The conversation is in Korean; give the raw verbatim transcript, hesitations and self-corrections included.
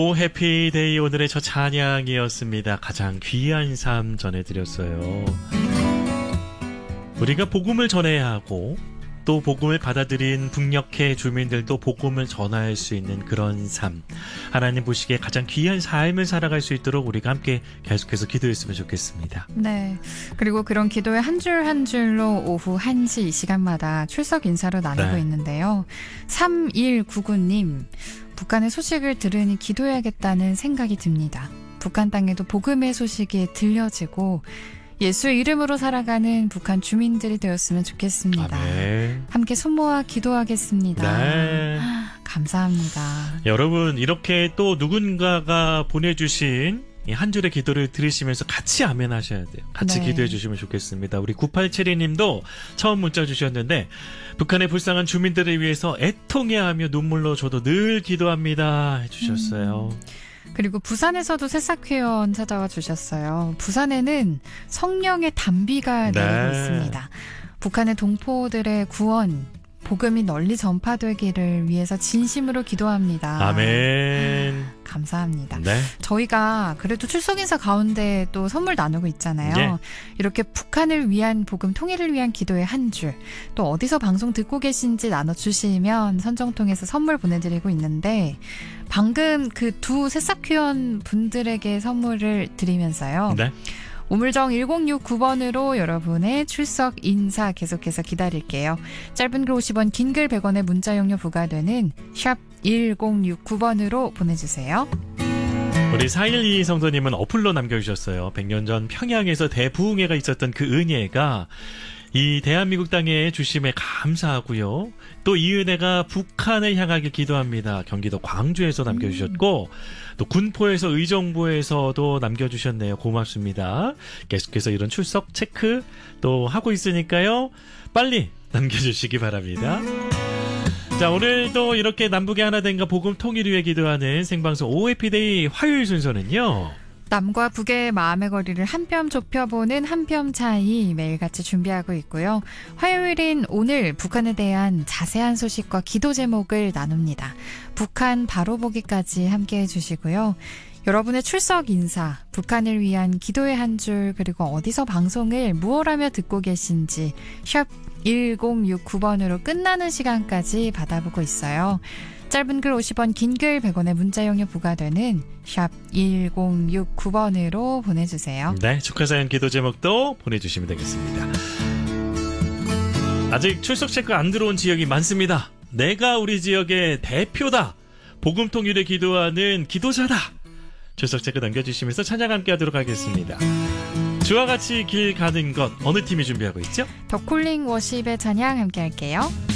오 해피데이 오늘의 첫 찬양이었습니다. 가장 귀한 삶 전해드렸어요. 우리가 복음을 전해야 하고 또 복음을 받아들인 북녘의 주민들도 복음을 전할 수 있는 그런 삶, 하나님 보시기에 가장 귀한 삶을 살아갈 수 있도록 우리가 함께 계속해서 기도했으면 좋겠습니다. 네, 그리고 그런 기도의 한 줄 한 줄로 오후 한 시 이 시간마다 출석 인사로 나누고 네. 있는데요. 삼일구구 님, 북한의 소식을 들으니 기도해야겠다는 생각이 듭니다. 북한 땅에도 복음의 소식이 들려지고 예수의 이름으로 살아가는 북한 주민들이 되었으면 좋겠습니다. 아멘. 함께 손 모아 기도하겠습니다. 네. 감사합니다. 여러분, 이렇게 또 누군가가 보내주신 이 한 줄의 기도를 들으시면서 같이 아멘 하셔야 돼요. 같이 네. 기도해 주시면 좋겠습니다. 우리 구팔칠이 님도 처음 문자 주셨는데, 북한의 불쌍한 주민들을 위해서 애통해하며 눈물로 저도 늘 기도합니다 해주셨어요. 음. 그리고 부산에서도 새싹회원 찾아와 주셨어요. 부산에는 성령의 단비가 내리고 네. 있습니다. 북한의 동포들의 구원, 복음이 널리 전파되기를 위해서 진심으로 기도합니다. 아멘. 감사합니다. 네. 저희가 그래도 출석 인사 가운데 또 선물 나누고 있잖아요. 네. 이렇게 북한을 위한 복음 통일을 위한 기도의 한 줄, 또 어디서 방송 듣고 계신지 나눠주시면 선정통해서 선물 보내드리고 있는데, 방금 그 두 새싹회원 분들에게 선물을 드리면서요. 네. 우물정 일공육구 번으로 여러분의 출석 인사 계속해서 기다릴게요. 짧은 글 오십 원, 긴 글 백 원의 문자 용료 부과되는 샵 일공육구 번으로 보내주세요. 우리 사일이 성도님은 어플로 남겨주셨어요. 백 년 전 평양에서 대부흥회가 있었던 그 은혜가 이 대한민국 땅에 주심에 감사하고요. 또 이 은혜가 북한을 향하길 기도합니다. 경기도 광주에서 남겨주셨고 음. 또 군포에서 의정부에서도 남겨주셨네요. 고맙습니다. 계속해서 이런 출석 체크 또 하고 있으니까요. 빨리 남겨주시기 바랍니다. 자, 오늘도 이렇게 남북이 하나 된가 복음 통일을 위해 기도하는 생방송 오 해피데이 화요일 순서는요. 남과 북의 마음의 거리를 한 뼘 좁혀보는 한 뼘 차이 매일같이 준비하고 있고요. 화요일인 오늘 북한에 대한 자세한 소식과 기도 제목을 나눕니다. 북한 바로 보기까지 함께해 주시고요. 여러분의 출석 인사, 북한을 위한 기도의 한 줄, 그리고 어디서 방송을 무엇하며 듣고 계신지 샵 일공육구 번으로 끝나는 시간까지 받아보고 있어요. 짧은 글 오십 원, 긴 글 백 원의 문자 용료 부과되는 샵 일공육구 번으로 보내주세요. 네, 축하사연 기도 제목도 보내주시면 되겠습니다. 아직 출석 체크 안 들어온 지역이 많습니다. 내가 우리 지역의 대표다. 복음 통일에 기도하는 기도자다. 출석 체크 남겨주시면서 찬양 함께 하도록 하겠습니다. 주와 같이 길 가는 것, 어느 팀이 준비하고 있죠? 더 콜링 워십의 찬양 함께 할게요.